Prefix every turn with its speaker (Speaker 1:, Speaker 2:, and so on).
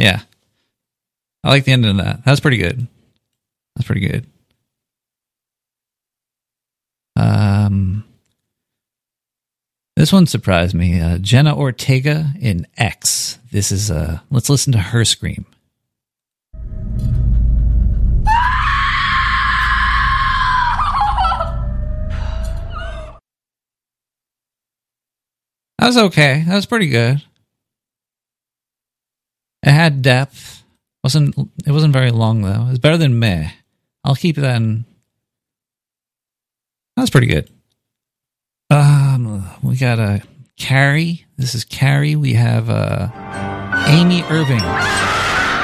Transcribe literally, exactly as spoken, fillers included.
Speaker 1: Yeah. I like the ending of that. That's pretty good. That's pretty good. Um, this one surprised me. Uh, Jenna Ortega in X. This is, uh, let's listen to her scream. That was okay. That was pretty good. It had depth. wasn't It wasn't very long though. It was better than Meh. I'll keep that in. That was pretty good. Um, we got a uh, Carrie. This is Carrie. We have uh, Amy Irving.